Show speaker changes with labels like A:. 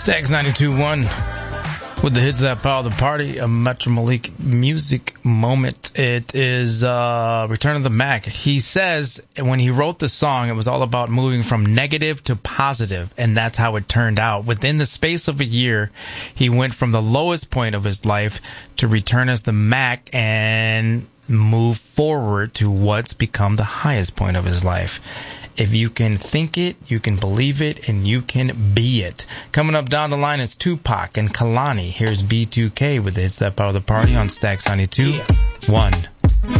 A: Stags 92.1 with the hits that power the party, a Metro Malik music moment. It is Return of the Mac. He says when he wrote the song, it was all about moving from negative to positive, and that's how it turned out. Within the space of a year, he went from the lowest point of his life to return as the Mac and move forward to what's become the highest point of his life. If you can think it, you can believe it, and you can be it. Coming up down the line is Tupac and Kalani. Here's B2K with the hits that power the party on Stax 92.1.